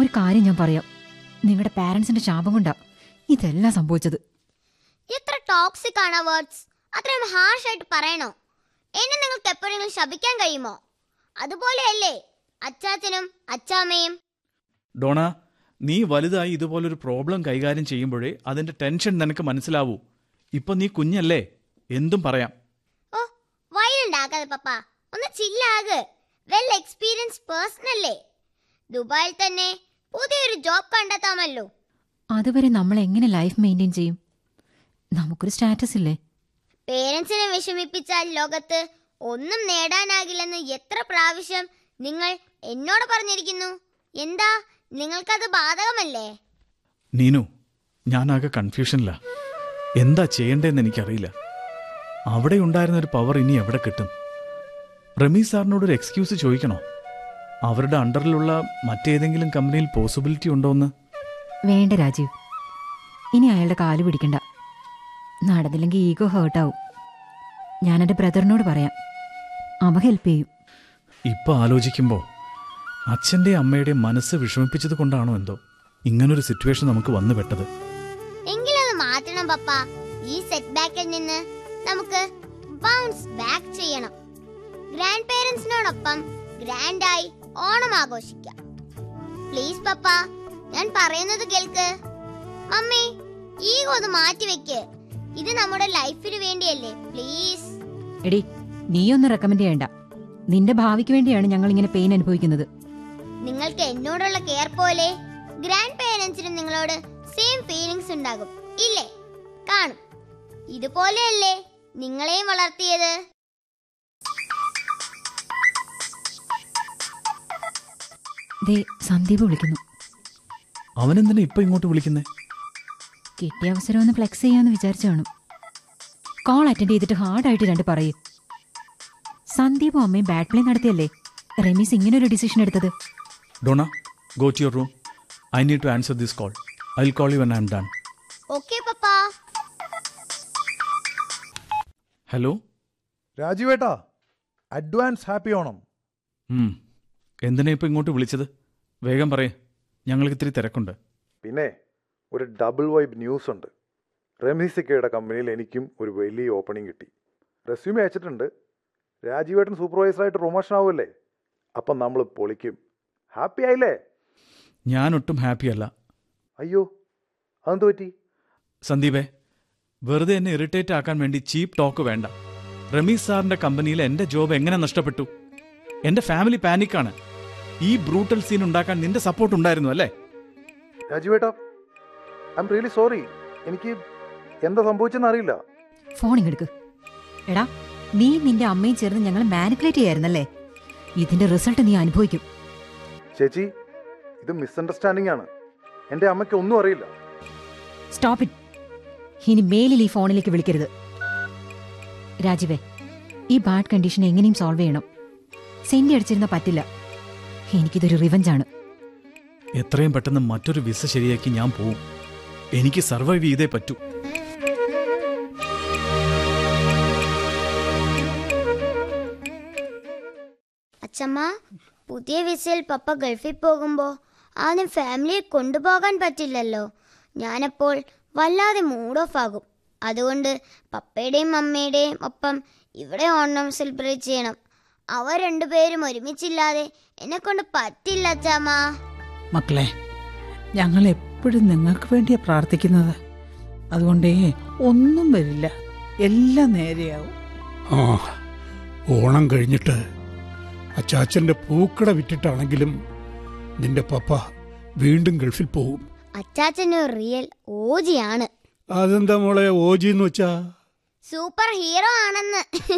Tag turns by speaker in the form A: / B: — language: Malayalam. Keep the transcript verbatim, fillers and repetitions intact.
A: ഒരു കാര്യം ഞാൻ പറയാം, നിങ്ങളുടെ പാരന്റ്സിന്റെ ശാപം കൊണ്ടാ ഇതെല്ലാം സംഭവിച്ചത്.
B: എത്ര ടോക്സിക് ആണ് വേർഡ്സ്! അത്രയും ഹാർഷ് ആയിട്ട് പറയണോ? എന്നെ നിങ്ങൾക്ക് എപ്പോഴെങ്കിലും ശപിക്കാൻ കഴിയുമോ? അതുപോലെയല്ലേ അച്ചാച്ചനും അച്ചാമ്മയും?
C: ഡോണ, നീ വലുതായി ഇതുപോലൊരു പ്രോബ്ലം കൈകാര്യം ചെയ്യുമ്പോഴേ അതിന്റെ ടെൻഷൻ നിനക്ക് മനസ്സിലാവൂ. ഇപ്പൊ നീ കുഞ്ഞല്ലേ, എന്തും പറയാം.
B: ഓ, വയലന്റ് ആകാതെ പപ്പ, ഒന്ന് ചില്ലാക്. വെൽ എക്സ്പീരിയൻസ് പേഴ്സൺ അല്ലേ? ദുബായിൽ തന്നെ പുതിയൊരു ജോബ് കണ്ടെത്താമല്ലോ.
A: അതുവരെ നമ്മൾ എങ്ങനെ ലൈഫ് മെയിൻറ്റെയിൻ ചെയ്യും? നമുക്കൊരു സ്റ്റാറ്റസ് ഇല്ലേ?
B: പേരൻസിനെ വിഷമിപ്പിച്ചാൽ ലോകത്ത് ഒന്നും നേടാനാകില്ലെന്ന് എത്ര പ്രാവശ്യം നിങ്ങൾ എന്നോട് പറഞ്ഞിരിക്കുന്നു. എന്താ, നിങ്ങൾക്കത് ബാധകമല്ലേ?
C: നീനു, ഞാനാകെ കൺഫ്യൂഷനില്ല. എന്താ ചെയ്യേണ്ടതെന്ന് എനിക്കറിയില്ല. അവിടെ ഉണ്ടായിരുന്ന ഒരു പവർ ഇനി എവിടെ കിട്ടും? റമീ സാറിനോടൊരു എക്സ്ക്യൂസ് ചോദിക്കണോ? അവരുടെ അണ്ടറിലുള്ള മറ്റേതെങ്കിലും കമ്പനിയിൽ പോസിബിലിറ്റി ഉണ്ടോന്ന്?
A: വേണ്ട രാജീവ്, ഇനി അയാളുടെ കാല് പിടിക്കണ്ട. നടന്നില്ലെങ്കിൽ ഈഗോ ഹേർട്ടാവും. ഞാൻ എൻ്റെ ബ്രദറിനോട് പറയാം, അവ ഹെൽപ്പ് ചെയ്യും.
C: ഇപ്പൊ ആലോചിക്കുമ്പോ അച്ഛൻ്റെയും അമ്മയുടെയും മനസ്സ് വിഷമിപ്പിച്ചത് കൊണ്ടാണോ എന്തോ ഇങ്ങനൊരു സിറ്റുവേഷൻ നമുക്ക് വന്നു പെട്ടത്.
B: എങ്കിലത് മാറ്റണം പപ്പ. ഈ സെറ്റ് ബാക്കിൽ നിന്ന് നമുക്ക് ബൗൺസ് ബാക്ക് ചെയ്യണം. ഗ്രാൻഡ് പേരൻസിനോടൊപ്പം ഗ്രാൻഡായി ഓണം ആഘോഷിക്കാം. പ്ലീസ് പപ്പ, ഞാൻ പറയുന്നത് കേൾക്ക്. മമ്മി, ഈഗോ ഒന്ന് മാറ്റി വെക്ക്. ഇത് നമ്മുടെ ലൈഫിന് വേണ്ടിയല്ലേ, പ്ലീസ്.
A: എടി, നീയൊന്നും റെക്കമെൻഡ് ചെയ്യണ്ട. നിന്റെ ഭാവിക്ക് വേണ്ടിയാണ് ഞങ്ങൾ ഇങ്ങനെ പെയിൻ അനുഭവിക്കുന്നത്.
B: നിങ്ങൾക്ക് എന്നോടുള്ള കെയർ പോലെ ഗ്രാൻഡ് പേരൻസിനും നിങ്ങളോട് സെയിം ഫീലിങ്സ് ഉണ്ടാകും, ഇല്ലേ? കാണും. ഇതുപോലെയല്ലേ നിങ്ങളെയും വളർത്തിയത്.
A: ദേ, സന്ദീപ് വിളിക്കുന്നു.
C: അവനെന്തിനാ ഇപ്പൊ ഇങ്ങോട്ട് വിളിക്കുന്നേ?
A: കിട്ടിയ അവസരം ഒന്ന് ഫ്ലെക്സ് ചെയ്യാന്ന് വിചാരിച്ചു കാണും. കോൾ അറ്റൻഡ് ചെയ്തിട്ട് ഹാർഡായിട്ട് രണ്ട് പറയും. സന്ദീപും അമ്മയും ബാഡ് പ്ലേ നടത്തിയല്ലേ റമീസ് ഇങ്ങനൊരു ഡിസിഷൻ എടുത്തത്.
C: Donna, go to your room. I need to answer this call. I will call you when I am done.
B: Okay Papa.
C: Hello
D: രാജീവേട്ടാ, advance happy Onam.
C: എന്തിനാ ഇപ്പൊ ഇങ്ങോട്ട് വിളിച്ചത്? വേഗം പറയേ, ഞങ്ങൾക്ക് ഇത്തിരി തിരക്കുണ്ട്.
D: പിന്നെ ഒരു ഡബിൾ വൈബ് ന്യൂസ് ഉണ്ട്. റമീസിക്കയുടെ കമ്പനിയിൽ എനിക്കും ഒരു വലിയ ഓപ്പണിംഗ് കിട്ടി. റെസ്യൂമേ അയച്ചിട്ടുണ്ട്. രാജീവേട്ടൻ സൂപ്പർവൈസറായിട്ട് പ്രൊമോഷൻ ആവുമല്ലേ? അപ്പം നമ്മൾ പൊളിക്കും. ഹാപ്പി ആയില്ലേ?
C: ഞാനൊട്ടും ഹാപ്പി അല്ല.
D: അയ്യോ, അതെന്ത് പറ്റി?
C: സന്ദീപേ, വെറുതെ എന്നെ ഇറിറ്റേറ്റ് ആക്കാൻ വേണ്ടി ചീപ്പ് ടോക്ക് വേണ്ട. റമീസ് സാറിന്റെ കമ്പനിയിൽ എന്റെ ജോബ് എങ്ങനെ നഷ്ടപ്പെട്ടു? എന്റെ ഫാമിലി പാനിക്കാണ്. ഈ ബ്രൂട്ടൽ സീൻ ഉണ്ടാക്കാൻ നിന്റെ സപ്പോർട്ട് ഉണ്ടായിരുന്നു അല്ലേ?
D: രാജീവേട്ടാ, ഐ എം റിയലി സോറി. എനിക്ക് എന്താ സംഭവിച്ചെന്ന് അറിയില്ല.
A: ഫോണിങ് എടുക്ക്. എടാ, നീ നിന്റെ അമ്മയും ചേർന്ന് ഞങ്ങൾ മാനിപ്പുലേറ്റ് ചെയ്യായിരുന്നല്ലേ? ഇതിന്റെ റിസൾട്ട് നീ അനുഭവിക്കും.
D: ചേച്ചി, ഇത് മിസ്അണ്ടർസ്റ്റാൻഡിംഗ് ആണ്. എൻ്റെ അമ്മയ്ക്ക് ഒന്നും അറിയില്ല.
A: Stop it. ഇനി മേലിൽ ഈ ഫോണിലേക്ക് വിളിക്കരുത്. രാജീവേ, ഈ ബാഡ് കണ്ടീഷൻ എങ്ങനെയും സോൾവ് ചെയ്യണം. സെൻഡി അടിച്ചിരുന്ന പറ്റില്ല. എനിക്കിതൊരു റിവഞ്ചാണ്.
C: എത്രയും പെട്ടെന്ന് മറ്റൊരു വിസ ശരിയാക്കി ഞാൻ പോവും. എനിക്ക് സർവൈവ് ചെയ്തേ പറ്റൂ.
B: അച്ഛമ്മ, പുതിയ വിസയിൽ പപ്പ ഗൾഫിൽ പോകുമ്പോ ആദ്യം ഫാമിലിയെ കൊണ്ടുപോകാൻ പറ്റില്ലല്ലോ. ഞാനപ്പോൾ വല്ലാതെ മൂഡ് ഓഫ് ആകും. അതുകൊണ്ട് പപ്പയുടെയും അമ്മയുടെയും ഒപ്പം ഇവിടെ ഓണം സെലിബ്രേറ്റ് ചെയ്യണം. അവർ രണ്ടുപേരും ഒരുമിച്ചില്ലാതെ എന്നെ കൊണ്ട് പറ്റില്ല അച്ഛമ്മ.
E: മക്കളെ, ഞങ്ങൾ എപ്പോഴും നിങ്ങൾക്ക് വേണ്ടിയാ പ്രാർത്ഥിക്കുന്നത്. അതുകൊണ്ടേ ഒന്നും വരില്ല, എല്ലാം നേരെയാവും.
F: ആ, ഓണം കഴിഞ്ഞിട്ട് അച്ചാച്ചന്റെ പൂക്കട വിറ്റിട്ടാണെങ്കിലും നിന്റെ പപ്പ വീണ്ടും ഗൾഫിൽ പോവും.
B: അച്ചാച്ചന് റിയൽ ഓജിയാണ്.
F: അതെന്താ മോളെ ഓജി എന്ന് വെച്ചാ?
B: സൂപ്പർ ഹീറോ ആണെന്ന്.